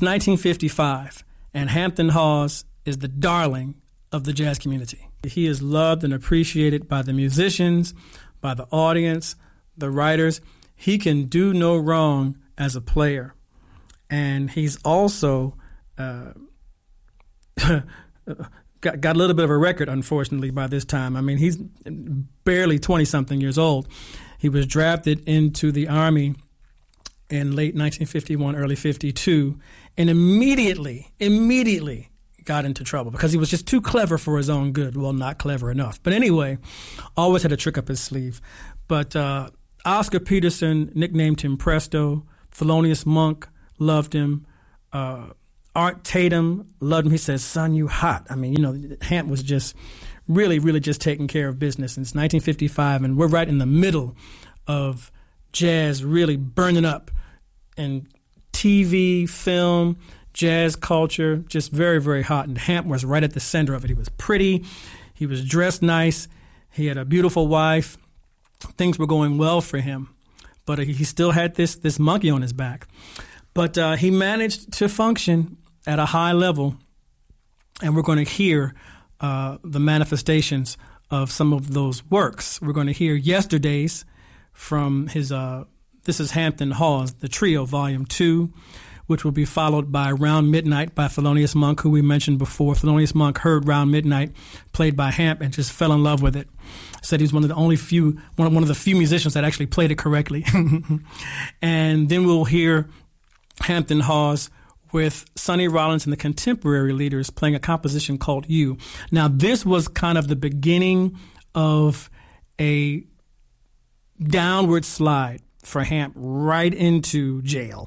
1955, and Hampton Hawes is the darling of the jazz community. He is loved and appreciated by the musicians, by the audience, the writers. He can do no wrong as a player. And he's also got a little bit of a record, unfortunately, by this time. I mean, he's barely 20-something years old. He was drafted into the Army in late 1951, early 52, and immediately got into trouble because he was just too clever for his own good. Well, not clever enough. But anyway, always had a trick up his sleeve. But Oscar Peterson nicknamed him Presto. Thelonious Monk loved him. Art Tatum loved him. He says, "Son, you hot." I mean, Hamp was just really just taking care of business since 1955, and we're right in the middle of jazz really burning up in TV, film, jazz culture, just very hot. And Hamp was right at the center of it. He was pretty. He was dressed nice. He had a beautiful wife. Things were going well for him, but he still had this monkey on his back. But he managed to function at a high level, and we're going to hear the manifestations of some of those works. We're going to hear Yesterdays from his, this is Hampton Hawes, the Trio, Volume 2, which will be followed by Round Midnight by Thelonious Monk, who we mentioned before. Thelonious Monk heard Round Midnight played by Hamp and just fell in love with it. Said he was one of the few musicians that actually played it correctly. And then we'll hear Hampton Hawes with Sonny Rollins and the Contemporary Leaders playing a composition called You. Now, this was kind of the beginning of a downward slide for Hamp right into jail,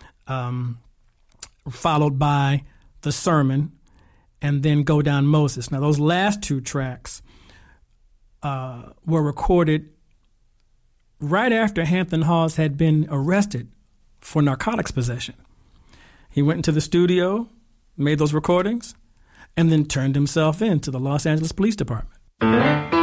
followed by The Sermon and then Go Down Moses. Now, those last two tracks were recorded right after Hampton Hawes had been arrested for narcotics possession. He went into the studio, made those recordings, and then turned himself in to the Los Angeles Police Department.